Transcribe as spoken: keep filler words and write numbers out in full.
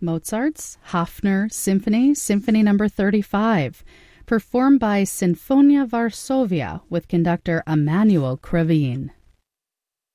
Mozart's Hafner Symphony, Symphony Number thirty-five, performed by Sinfonia Varsovia with conductor Emanuel Krivine.